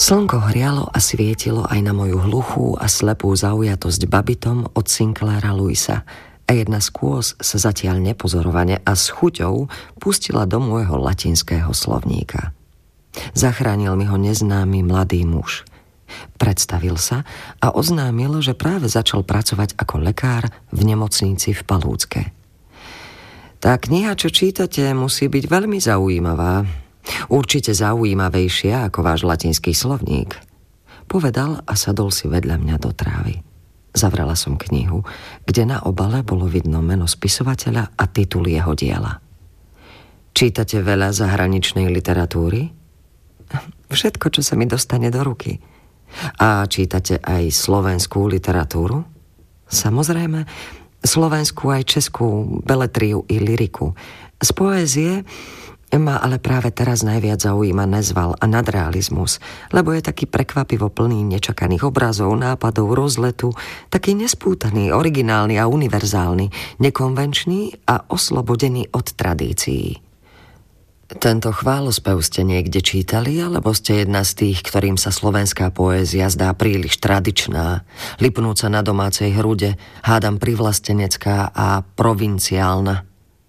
Slnko hrialo a svietilo aj na moju hluchú a slepú zaujatosť babitom od Sinclaira Lewisa a jedna z kôz sa zatiaľ nepozorovane a s chuťou pustila do môjho latinského slovníka. Zachránil mi ho neznámy mladý muž. Predstavil sa a oznámil, že práve začal pracovať ako lekár v nemocnici v Palúcke. Tá kniha, čo čítate, musí byť veľmi zaujímavá. Určite zaujímavejšia ako váš latinský slovník, povedal a sadol si vedľa mňa do trávy. Zavrela som knihu, kde na obale bolo vidno meno spisovateľa a titul jeho diela. Čítate veľa zahraničnej literatúry? Všetko, čo sa mi dostane do ruky. A čítate aj slovenskú literatúru? Samozrejme, slovenskú aj českú beletriu i lyriku. Z poézie ma ale práve teraz najviac zaujíma nezval a nadrealizmus, lebo je taký prekvapivo plný nečakaných obrazov, nápadov, rozletu, taký nespútaný, originálny a univerzálny, nekonvenčný a oslobodený od tradícií. Tento chválospev ste niekde čítali, alebo ste jedna z tých, ktorým sa slovenská poézia zdá príliš tradičná, lipnúca na domácej hrude, hádam privlastenecká a provinciálna?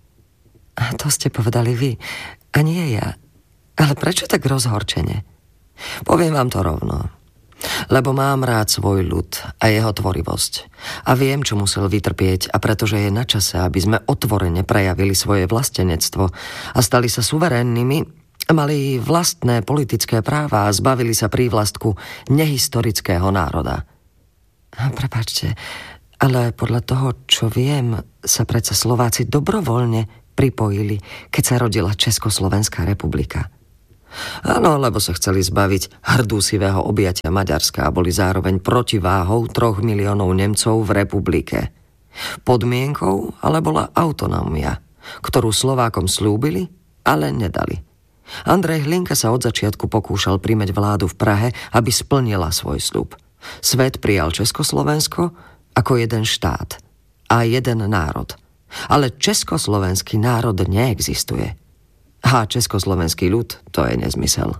A to ste povedali vy, a nie ja. Ale prečo tak rozhorčene? Poviem vám to rovno. Lebo mám rád svoj ľud a jeho tvorivosť. A viem, čo musel vytrpieť, a pretože je na čase, aby sme otvorene prejavili svoje vlastenectvo a stali sa suverénnymi, mali vlastné politické práva a zbavili sa prívlastku nehistorického národa. Prepáčte, ale podľa toho, čo viem, sa predsa Slováci dobrovoľne pripojili, keď sa rodila Československá republika. Áno, lebo sa chceli zbaviť hrdúsivého objatia Maďarska a boli zároveň protiváhou 3 miliónov Nemcov v republike. Podmienkou ale bola autonómia, ktorú Slovákom slúbili, ale nedali. Andrej Hlinka sa od začiatku pokúšal primäť vládu v Prahe, aby splnila svoj sľub. Svet prijal Československo ako jeden štát a jeden národ. Ale československý národ neexistuje. A československý ľud, to je nezmysel.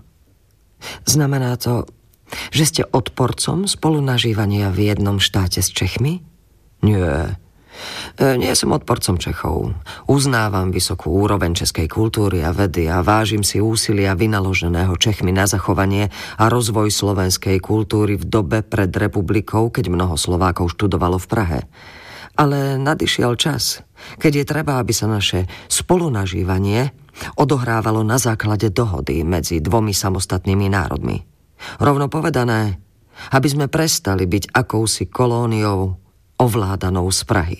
Znamená to, že ste odporcom spolunažívania v jednom štáte s Čechmi? Nie. Nie som odporcom Čechov. Uznávam vysokú úroveň českej kultúry a vedy a vážim si úsilia vynaloženého Čechmi na zachovanie a rozvoj slovenskej kultúry v dobe pred republikou, keď mnoho Slovákov študovalo v Prahe. Ale nadišiel čas, keď je treba, aby sa naše spolunažívanie odohrávalo na základe dohody medzi dvomi samostatnými národmi. Rovno povedané, aby sme prestali byť akousi kolóniou ovládanou z Prahy.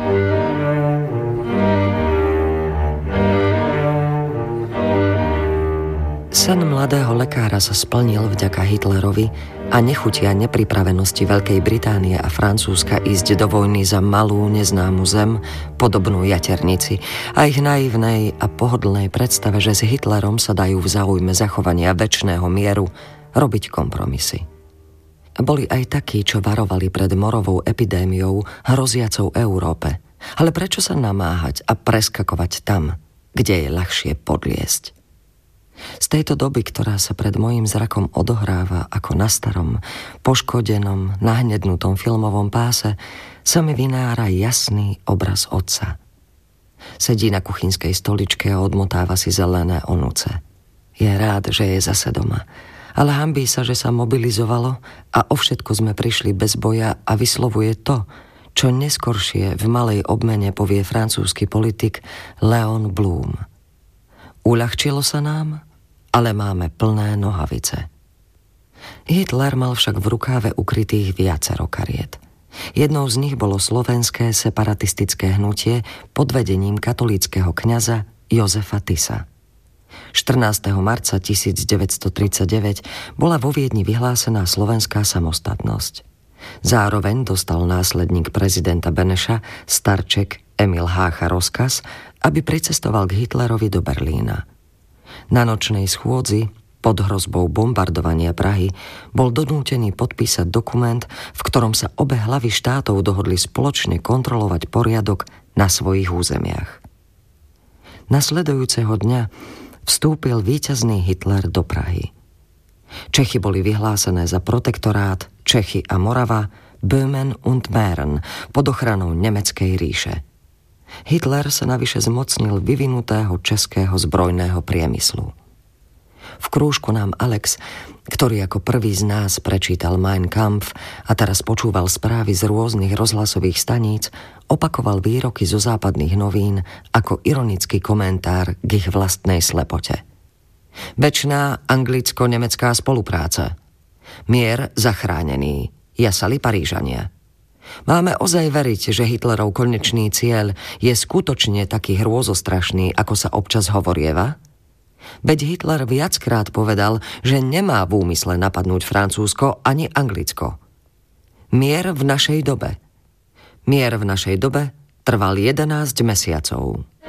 Sen mladého lekára sa splnil vďaka Hitlerovi a nechutia nepripravenosti Veľkej Británie a Francúzska ísť do vojny za malú neznámu zem, podobnú jaternici, a ich naivnej a pohodlnej predstave, že s Hitlerom sa dajú v záujme zachovania večného mieru robiť kompromisy. Boli aj takí, čo varovali pred morovou epidémiou hroziacou Európe. Ale prečo sa namáhať a preskakovať tam, kde je ľahšie podliesť? Z tejto doby, ktorá sa pred mojím zrakom odohráva ako na starom, poškodenom, nahnednutom filmovom páse, sa mi vynára jasný obraz otca. Sedí na kuchynskej stoličke a odmotáva si zelené onuce. Je rád, že je zase doma, ale hanbí sa, že sa mobilizovalo a o všetko sme prišli bez boja, a vyslovuje to, čo neskoršie v malej obmene povie francúzsky politik Léon Blum. Uľahčilo sa nám, ale máme plné nohavice. Hitler mal však v rukáve ukrytých viacero kariet. Jednou z nich bolo slovenské separatistické hnutie pod vedením katolíckeho kňaza Jozefa Tisa. 14. marca 1939 bola vo Viedni vyhlásená slovenská samostatnosť. Zároveň dostal následník prezidenta Beneša, starček Emil Hácha, rozkaz, aby pricestoval k Hitlerovi do Berlína. Na nočnej schôdzi, pod hrozbou bombardovania Prahy, bol donútený podpísať dokument, v ktorom sa obe hlavy štátov dohodli spoločne kontrolovať poriadok na svojich územiach. Nasledujúceho dňa vstúpil víťazný Hitler do Prahy. Čechy boli vyhlásené za protektorát, Čechy a Morava, Böhmen und Mähren pod ochranou Nemeckej ríše. Hitler sa navyše zmocnil vyvinutého českého zbrojného priemyslu. V krúžku nám Alex, ktorý ako prvý z nás prečítal Mein Kampf a teraz počúval správy z rôznych rozhlasových staníc, opakoval výroky zo západných novín ako ironický komentár k ich vlastnej slepote. Večná anglicko-nemecká spolupráca. Mier zachránený. Jasali Parížania. Máme ozaj veriť, že Hitlerov konečný cieľ je skutočne taký hrôzostrašný, ako sa občas hovorieva? Veď Hitler viackrát povedal, že nemá v úmysle napadnúť Francúzsko ani Anglicko. Mier v našej dobe. Mier v našej dobe trval 11 mesiacov.